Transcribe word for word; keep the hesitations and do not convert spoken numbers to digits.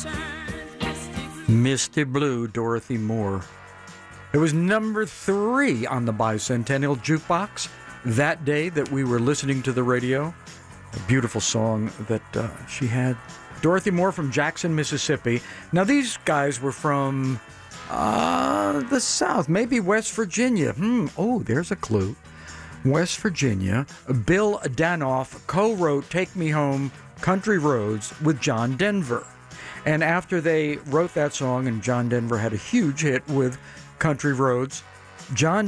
Misty Blue, Dorothy Moore. It was number three on the Bicentennial Jukebox that day that we were listening to the radio. A beautiful song that uh, she had. Dorothy Moore from Jackson, Mississippi. Now, these guys were from uh, the South, maybe West Virginia. Hmm. Oh, there's a clue. West Virginia. Bill Danoff co-wrote Take Me Home, Country Roads with John Denver. And after they wrote that song and John Denver had a huge hit with Country Roads, John